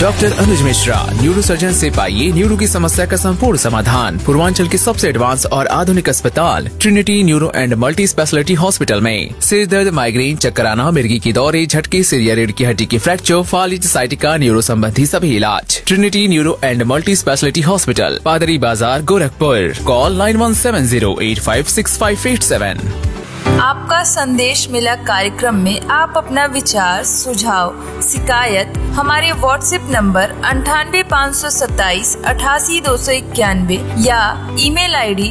Doctor अनुज Mishra, neuro surgeon से पाइए neuro की समस्या का संपूर्ण समाधान। पूर्वांचल के सबसे एडवांस और आधुनिक अस्पताल Trinity neuro and multi speciality hospital में सिर दर्द, माइग्रेन, चक्कर आना, मिर्गी की दौरे, झटके, सिर या रीढ़ की हड्डी की फ्रैक्चर, फालिज, साइटिका, न्यूरो संबंधी सभी इलाज। Trinity neuro and multi speciality hospital, पादरी बाजार, गोरखपुर। कॉल 9170856587। आपका संदेश मिला कार्यक्रम में आप अपना विचार, सुझाव, शिकायत हमारे व्हाट्सएप नंबर 9857288291 या ईमेल आईडी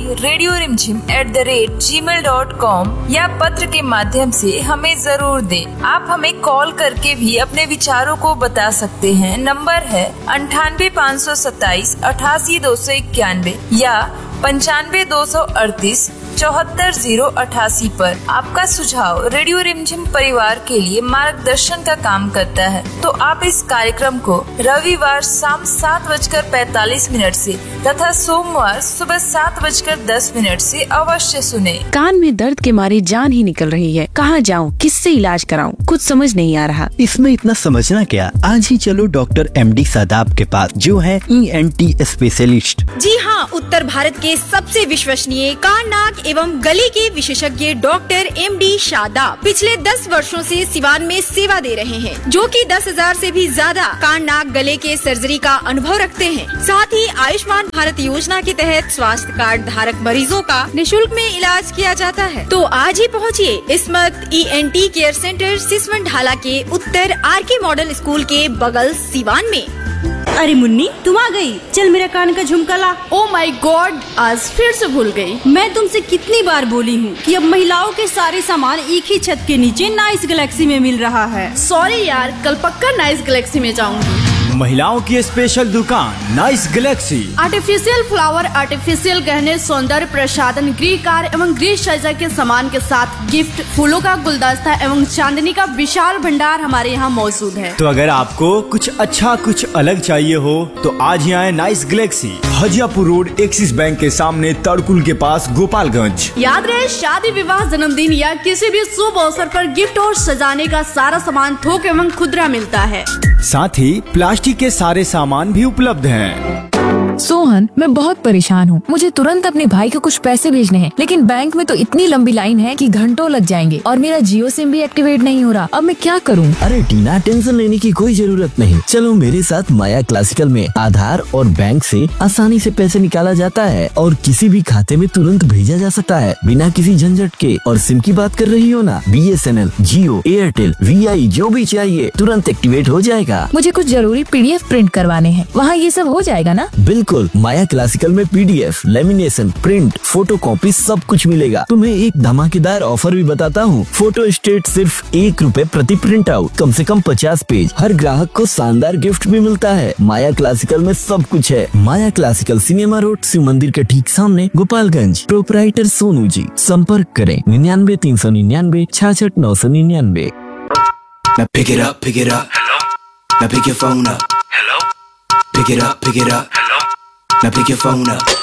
radioremzim@gmail.com या पत्र के माध्यम से हमें जरूर दें। आप हमें कॉल करके भी अपने विचारों को बता सकते हैं। नंबर है 9857288291 या 95 238 74 088 पर। आपका सुझाव रेडियो रिमझिम परिवार के लिए मार्गदर्शन का काम करता है। तो आप इस कार्यक्रम को रविवार शाम 7:45 से तथा सोमवार सुबह 7:10 से अवश्य सुने। कान में दर्द के मारे जान ही निकल रही है। कहाँ जाऊँ, किससे इलाज कराऊँ, कुछ समझ नहीं आ रहा। इसमें इतना समझना क्या, आज ही चलो डॉक्टर MD शादाब के पास, जो है ENT स्पेशलिस्ट। जी हाँ, उत्तर भारत के सबसे विश्वसनीय कान, नाक एवं गले के विशेषज्ञ डॉक्टर MD शादाब पिछले 10 वर्षों से सिवान में सेवा दे रहे हैं, जो कि 10,000 से भी ज्यादा कान, नाक, गले के सर्जरी का अनुभव रखते हैं। साथ ही आयुष्मान भारत योजना के तहत स्वास्थ्य कार्ड धारक मरीजों का निःशुल्क में इलाज किया जाता है। तो आज ही पहुँचिए इस्मत ENT केयर सेंटर, सिसवन ढाला के उत्तर RK मॉडल स्कूल के बगल सिवान में। अरे मुन्नी, तुम आ गई। चल मेरा कान का झुमका ला। ओ माय गॉड, आज फिर से भूल गई। मैं तुमसे कितनी बार बोली हूँ कि अब महिलाओं के सारे सामान एक ही छत के नीचे नाइस गैलेक्सी में मिल रहा है। सॉरी यार, कल पक्का नाइस गैलेक्सी में जाऊंगी। महिलाओं की स्पेशल दुकान nice Galaxy. Artificial flower, artificial गहने, सौंदर्य प्रसाधन, गृह कार्य एवं गृह सज्जा के सामान के साथ गिफ्ट, फूलों का गुलदस्ता एवं चांदनी का विशाल भंडार हमारे यहाँ मौजूद है। तो अगर आपको कुछ अच्छा, कुछ अलग चाहिए हो तो आज ही आए nice Galaxy, Hajiyapur road, axis bank के सामने, तड़कुल के पास, गोपालगंज। याद रहे, शादी, विवाह, जन्मदिन या किसी भी शुभ अवसर पर गिफ्ट और सजाने का सारा सामान थोक एवं खुदरा मिलता है। साथ ही प्लास्टिक के सारे सामान भी उपलब्ध हैं। सोहन, मैं बहुत परेशान हूँ। मुझे तुरंत अपने भाई को कुछ पैसे भेजने हैं, लेकिन बैंक में तो इतनी लंबी लाइन है कि घंटों लग जाएंगे और मेरा जियो सिम भी एक्टिवेट नहीं हो रहा। अब मैं क्या करूँ? अरे टीना, टेंशन लेने की कोई जरूरत नहीं। चलो मेरे साथ माया क्लासिकल में आधार और बैंक से आसानी से पैसे निकाला जाता है और किसी भी खाते में तुरंत भेजा जा सकता है बिना किसी झंझट के। और सिम की बात कर रही हो ना, BSNL, जियो, एयरटेल, VI जो भी चाहिए तुरंत एक्टिवेट हो जाएगा। मुझे कुछ जरूरी PDF प्रिंट करवाने हैं, वहाँ ये सब हो जाएगा ना? बिल्कुल, माया क्लासिकल में PDF, lamination, print, photo copy सब कुछ मिलेगा। तुम्हें एक धमाकेदार ऑफर भी बताता हूँ। फोटो स्टेट सिर्फ ₹1 प्रति प्रिंट आउट, कम से कम 50 पेज। हर ग्राहक को शानदार गिफ्ट भी मिलता है। माया क्लासिकल में सब कुछ है। माया क्लासिकल, सिनेमा रोड, शिव मंदिर के ठीक सामने, गोपालगंज। प्रोपराइटर सोनू जी। संपर्क करें 99 399 66 999। Now pick it up, hello. Now pick your phone up, hello. Pick it up, hello. Now pick your phone up.